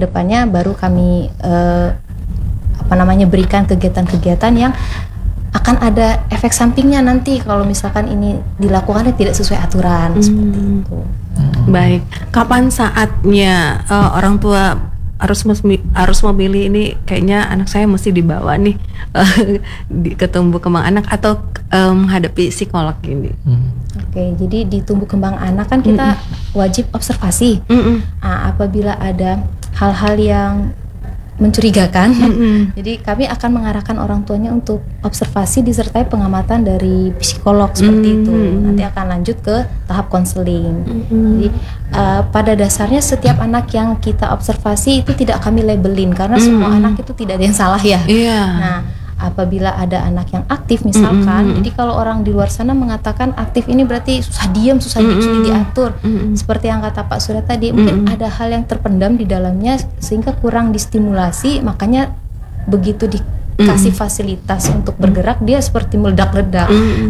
kedepannya baru kami berikan kegiatan-kegiatan yang akan ada efek sampingnya nanti kalau misalkan ini dilakukannya tidak sesuai aturan seperti itu. Baik, kapan saatnya orang tua harus memilih ini kayaknya anak saya mesti dibawa nih ke tumbuh kembang anak atau menghadapi psikolog ini? Oke, jadi di tumbuh kembang anak kan kita wajib observasi. Apabila ada hal-hal yang mencurigakan, jadi kami akan mengarahkan orang tuanya untuk observasi disertai pengamatan dari psikolog seperti itu. Nanti akan lanjut ke tahap konseling. Jadi pada dasarnya setiap anak yang kita observasi itu tidak kami labelin karena semua anak itu tidak ada yang salah ya. Nah, apabila ada anak yang aktif misalkan, jadi kalau orang di luar sana mengatakan aktif ini berarti susah diam, susah diatur. Seperti yang kata Pak Surya tadi, mungkin ada hal yang terpendam di dalamnya sehingga kurang distimulasi, makanya begitu dikasih fasilitas untuk bergerak dia seperti meledak-ledak.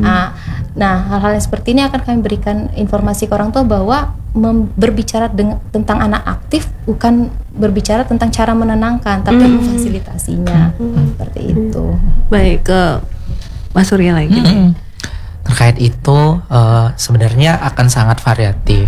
Nah, hal-hal yang seperti ini akan kami berikan informasi ke orang tua bahwa berbicara tentang anak aktif bukan berbicara tentang cara menenangkan, tapi memfasilitasinya seperti itu. Baik, ke Mas Surya lagi. Terkait itu sebenarnya akan sangat variatif.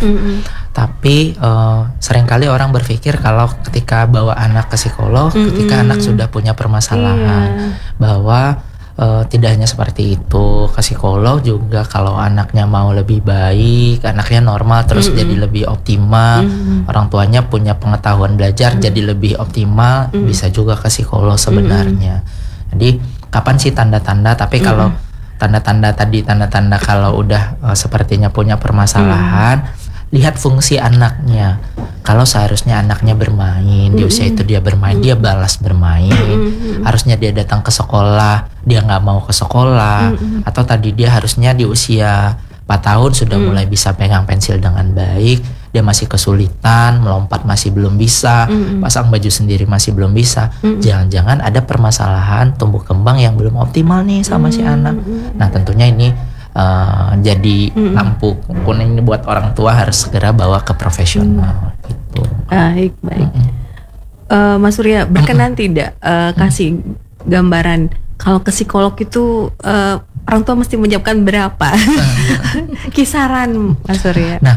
Tapi seringkali orang berpikir kalau ketika bawa anak ke psikolog, ketika anak sudah punya permasalahan, bahwa tidak hanya seperti itu, ke psikolog juga kalau anaknya mau lebih baik, anaknya normal terus jadi lebih optimal, orang tuanya punya pengetahuan belajar jadi lebih optimal, bisa juga ke psikolog sebenarnya. Jadi kapan sih tanda-tanda? Tapi kalau tanda-tanda kalau udah sepertinya punya permasalahan, lihat fungsi anaknya. Kalau seharusnya anaknya bermain, di usia itu dia bermain, dia balas bermain. Harusnya dia datang ke sekolah, dia nggak mau ke sekolah. Atau tadi dia harusnya di usia 4 tahun sudah mulai bisa pegang pensil dengan baik, dia masih kesulitan, melompat masih belum bisa, pasang baju sendiri masih belum bisa. Jangan-jangan ada permasalahan tumbuh kembang yang belum optimal nih sama si anak. Nah, tentunya ini jadi lampu kuning buat orang tua, harus segera bawa ke profesional gitu. Baik. Mas Surya, berkenan tidak kasih gambaran kalau ke psikolog itu orang tua mesti menyiapkan berapa kisaran, Mas Surya? Nah,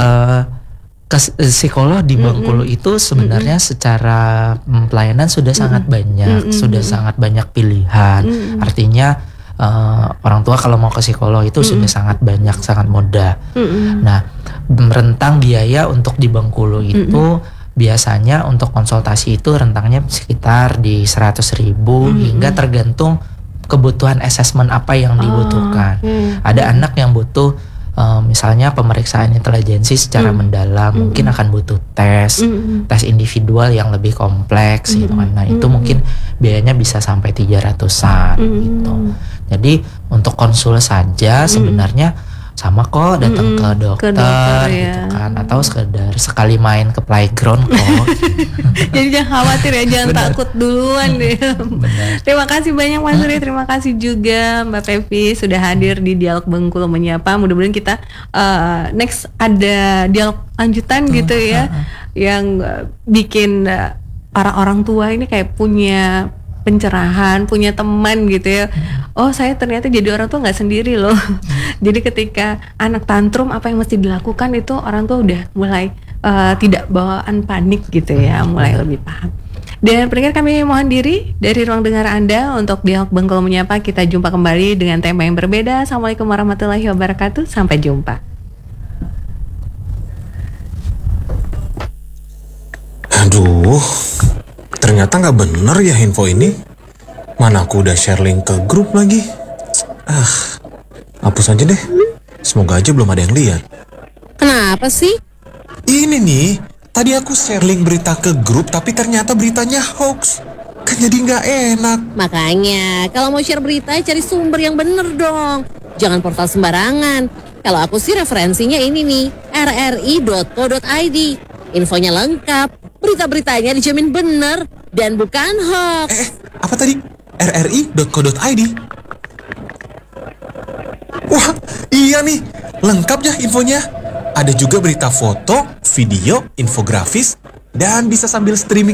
ke psikolog di Bengkulu itu sebenarnya secara pelayanan sudah sangat banyak, sudah sangat banyak pilihan. Artinya orang tua kalau mau ke psikolog itu sudah sangat banyak, sangat mudah. Nah, rentang biaya untuk di Bengkulu itu biasanya untuk konsultasi itu rentangnya sekitar di 100.000 hingga tergantung kebutuhan asesmen apa yang dibutuhkan. Ada anak yang butuh misalnya pemeriksaan intelijensi secara mendalam, mungkin akan butuh tes individual yang lebih kompleks gitu kan. Nah, itu mungkin biayanya bisa sampai 300-an gitu. Jadi untuk konsul saja sebenarnya sama kok, datang ke dokter gitu kan, atau sekedar sekali main ke playground kok. Jadi jangan khawatir ya, jangan takut duluan deh. Terima kasih banyak Mas Surya, terima kasih juga Mbak Pevi sudah hadir di Dialog Bengkulu Menyapa. Mudah-mudahan kita next ada dialog lanjutan gitu ya, yang bikin para orang tua ini kayak punya pencerahan, punya teman gitu ya. Oh, saya ternyata jadi orang tua nggak sendiri loh. Jadi ketika anak tantrum, apa yang mesti dilakukan itu orang tua udah mulai tidak bawaan panik gitu ya, mulai lebih paham. Dan pendengar, kami mohon diri dari ruang dengar Anda untuk Dialog Bengkulu Menyapa. Kita jumpa kembali dengan tema yang berbeda. Assalamualaikum warahmatullahi wabarakatuh. Sampai jumpa. Aduh, ternyata nggak bener ya info ini. Mana aku udah share link ke grup lagi. Hapus aja deh. Semoga aja belum ada yang lihat. Kenapa sih? Ini nih, tadi aku share link berita ke grup tapi ternyata beritanya hoax. Kan jadi nggak enak. Makanya, kalau mau share berita cari sumber yang bener dong. Jangan portal sembarangan. Kalau aku sih referensinya ini nih, rri.co.id. Infonya lengkap, berita-beritanya dijamin bener dan bukan hoax. Apa tadi? rri.co.id. Wah, iya nih, lengkap ya infonya. Ada juga berita foto, video, infografis, dan bisa sambil streaming